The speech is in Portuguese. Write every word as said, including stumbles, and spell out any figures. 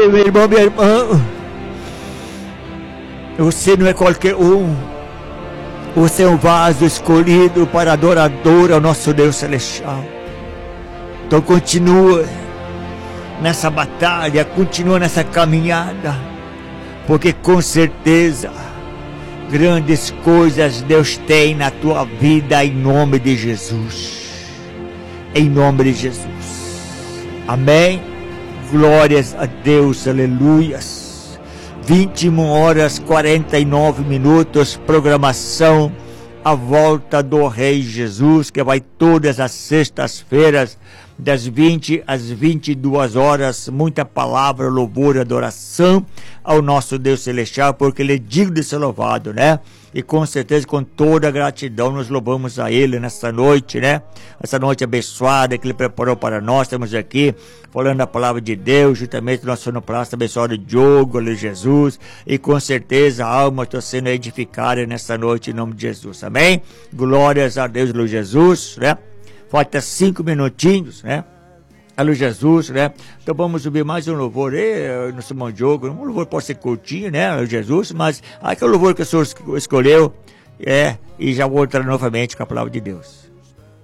Ei, meu irmão, minha irmã, você não é qualquer um. Você é um vaso escolhido para adorador ao nosso Deus celestial. Então continua nessa batalha, continua nessa caminhada, porque com certeza grandes coisas Deus tem na tua vida, em nome de Jesus. Em nome de Jesus. Amém. Glórias a Deus, aleluias. vinte e uma horas e quarenta e nove minutos, programação A Volta do Rei Jesus, que vai todas as sextas-feiras, das vinte às vinte e duas horas, muita palavra, louvor e adoração ao nosso Deus celestial, porque Ele é digno de ser louvado, né? E com certeza, com toda a gratidão, nós louvamos a Ele nessa noite, né? Essa noite abençoada que Ele preparou para nós. Estamos aqui falando a palavra de Deus, juntamente com o nosso sonoplasta abençoado Diogo, ali Jesus, e com certeza a alma está sendo edificada nessa noite em nome de Jesus, amém? Glórias a Deus, Luz Jesus, né? Falta cinco minutinhos, né? Alô Jesus, né? Então vamos subir mais um louvor aí, no Simão Diogo. Um louvor pode ser curtinho, né? Alô Jesus, mas aquele louvor que o Senhor escolheu, é, e já vou entrar novamente com a palavra de Deus.